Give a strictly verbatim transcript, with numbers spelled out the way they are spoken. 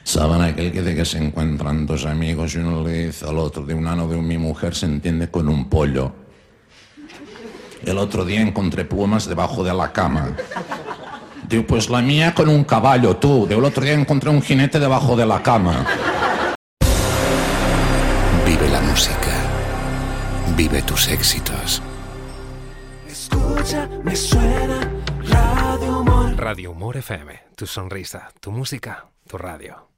¿Saben aquel que de que se encuentran dos amigos y uno le dice al otro, de un ano de mi mujer se entiende con un pollo? El otro día encontré plumas debajo de la cama. Digo, pues la mía con un caballo, tú. Digo, el otro día encontré un jinete debajo de la cama. Vive la música. Vive tus éxitos. Escucha, me suena Radio Humor. Radio Humor F M. Tu sonrisa, tu música, tu radio.